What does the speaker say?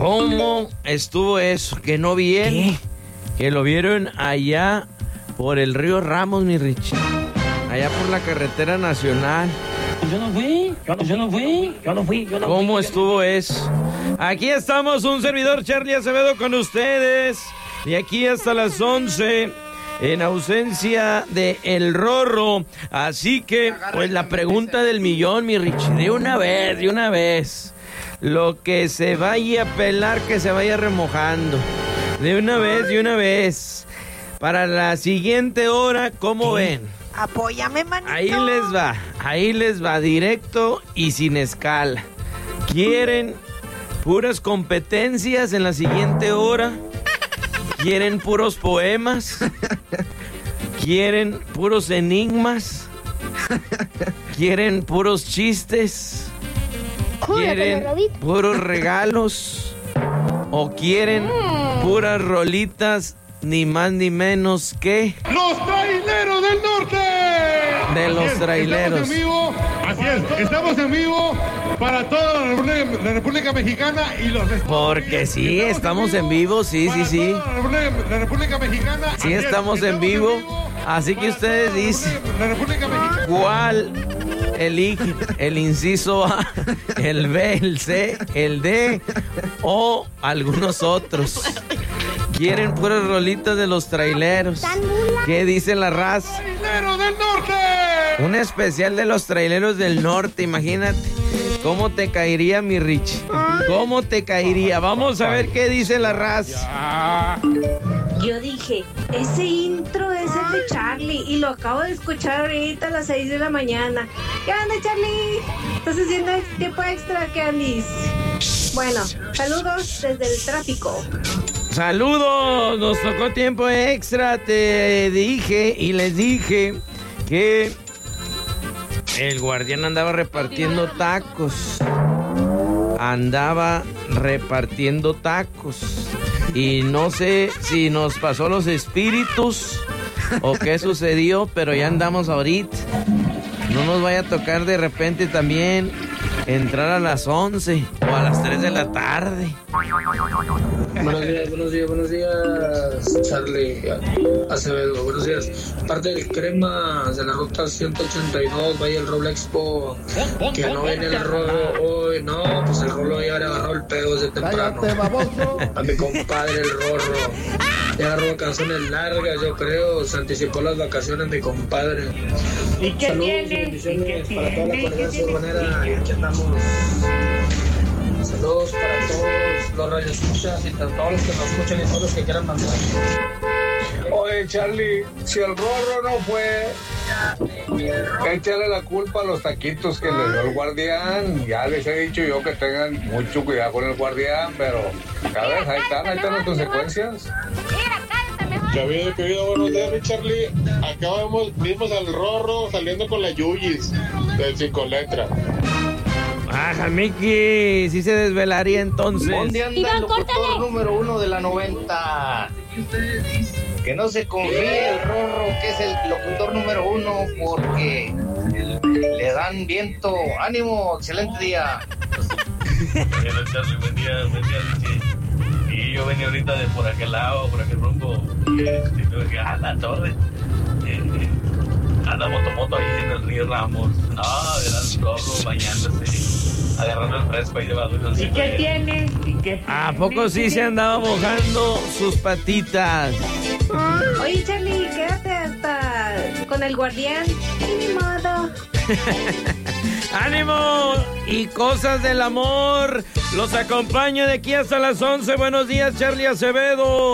¿Cómo estuvo eso? ¿Que no vieron? ¿Qué? Que lo vieron allá por el río Ramos, mi Richie. Allá por la carretera nacional. Yo no fui. ¿Cómo estuvo eso? Aquí estamos, un servidor, Charlie Acevedo, con ustedes. De aquí hasta las 11, en ausencia de El Rorro. Así que, pues la pregunta del millón, mi Richie. De una vez. Lo que se vaya a pelar, que se vaya remojando. De una vez. Para la siguiente hora, ¿cómo ven? Apóyame, manito. Ahí les va, directo y sin escala. ¿Quieren puras competencias en la siguiente hora? ¿Quieren puros poemas? ¿Quieren puros enigmas? ¿Quieren puros chistes? ¿Quieren puros regalos? ¿O quieren puras rolitas, ni más ni menos que... ¡Los Traileros del Norte! De los traileros. Estamos en vivo para toda la República Mexicana y los... Porque sí, estamos en vivo, sí. La República Mexicana. Sí, estamos en vivo. Así que ustedes dicen, ¿cuál elige? ¿El inciso A, el B, el C, el D o algunos otros? ¿Quieren puras rolitas de los traileros? ¿Qué dice la raza? ¡Traileros del Norte! Un especial de los traileros del norte, imagínate. ¿Cómo te caería, mi Rich? ¿Cómo te caería? Vamos a ver qué dice la raza. Yo dije, ese intro es el de Charlie y lo acabo de escuchar ahorita a las 6 de la mañana. ¿Qué onda, Charlie? ¿Estás haciendo tiempo extra? ¿Qué andes? Bueno, saludos desde el tráfico. Saludos, nos tocó tiempo extra. Te dije y les dije que el guardián andaba repartiendo tacos. Y no sé si nos pasó los espíritus o qué sucedió, pero ya andamos ahorita. No nos vaya a tocar de repente también entrar a las 11 o a las 3 de la tarde. Buenos días, Charlie Acevedo, buenos días. Parte del Crema de la ruta 182, vaya el Roble Expo, que no viene el Rolo hoy, no, pues el Rolo ya le agarró el pedo desde temprano. A mi compadre el Rorro, ya agarró vacaciones largas, yo creo, se anticipó las vacaciones mi compadre. ¿Y qué Saludos tiene? y bendiciones para toda la comunidad urbanera, y aquí andamos. Saludos para todos los radioescuchas y para todos los que nos escuchan y todos los que quieran mandar. Oye, Charlie, si el Rorro no fue, échale la culpa a los taquitos que le dio el guardián. Ya les he dicho yo que tengan mucho cuidado con el guardián, pero cada vez ahí están las consecuencias. David, querido, buenos días, mi Charlie. Acá vimos al Rorro saliendo con la Yuyis del 5 letras. Ajá, Miki, sí se desvelaría entonces. ¿Dónde anda el locutor número 1 de la 90? Que no se confíe el Rorro, que es el locutor número 1, porque le dan viento. ¡Ánimo! ¡Excelente día! Buen día, Richie. Y yo venía ahorita de por aquel lado, por aquel rumbo, y tuve que la torre. Anda moto ahí en el río Ramos. No, era el Rorro bañándose, agarrando el fresco ahí debajo. ¿Y qué tiene? ¿A poco sí se andaba mojando sus patitas? Oye, Charlie, quédate hasta con el guardián. Ni modo. ¡Ánimo! Y cosas del amor. Los acompaño de aquí hasta las 11. Buenos días, Charlie Acevedo.